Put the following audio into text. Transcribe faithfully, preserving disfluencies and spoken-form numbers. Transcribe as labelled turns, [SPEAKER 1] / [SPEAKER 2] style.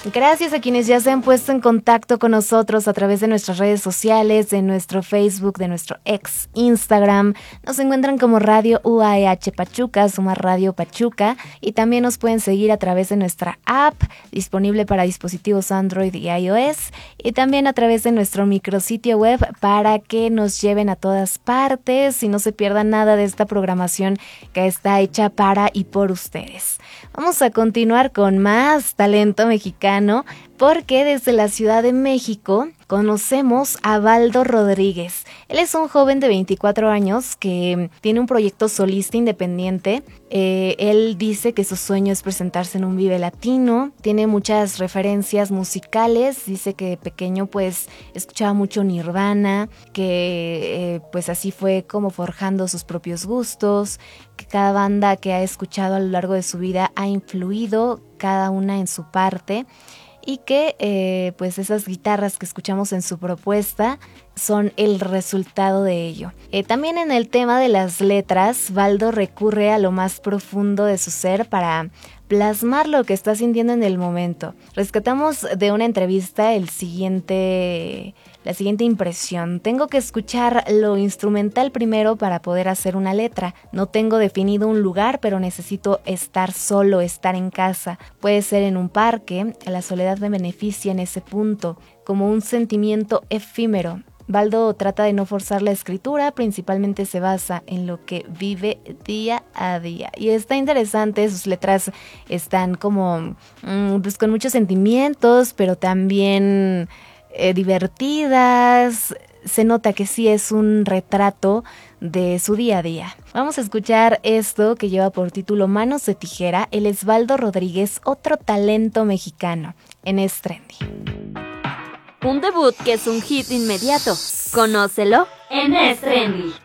[SPEAKER 1] Gracias a quienes ya se han puesto en contacto con nosotros a través de nuestras redes sociales, de nuestro Facebook, de nuestro ex Instagram. Nos encuentran como Radio U A E H Pachuca, Suma Radio Pachuca, y también nos pueden seguir a través de nuestra app disponible para dispositivos Android y iOS, y también a través de nuestro micrositio web para que nos lleven a todas partes y no se pierdan nada de esta programación que está hecha para y por ustedes. Vamos a continuar con más talento mexicano, porque desde la Ciudad de México conocemos a Baldo Rodríguez. Él es un joven de veinticuatro años que tiene un proyecto solista independiente. Eh, él dice que su sueño es presentarse en un Vive Latino. Tiene muchas referencias musicales. Dice que de pequeño pues escuchaba mucho Nirvana, que eh, pues así fue como forjando sus propios gustos, que cada banda que ha escuchado a lo largo de su vida ha influido cada una en su parte, y que eh, pues esas guitarras que escuchamos en su propuesta son el resultado de ello. Eh, también en el tema de las letras, Baldo recurre a lo más profundo de su ser para plasmar lo que está sintiendo en el momento. Rescatamos de una entrevista el siguiente, la siguiente impresión. Tengo que escuchar lo instrumental primero para poder hacer una letra. No tengo definido un lugar, pero necesito estar solo, estar en casa. Puede ser en un parque, la soledad me beneficia en ese punto, como un sentimiento efímero. Baldo trata de no forzar la escritura, principalmente se basa en lo que vive día a día. Y está interesante, sus letras están como mmm, pues con muchos sentimientos, pero también eh, divertidas. Se nota que sí es un retrato de su día a día. Vamos a escuchar esto que lleva por título Manos de Tijera. Él es Baldo Rodríguez, otro talento mexicano en Es Trendy.
[SPEAKER 2] Un debut que es un hit inmediato. Conócelo en Es Trendy.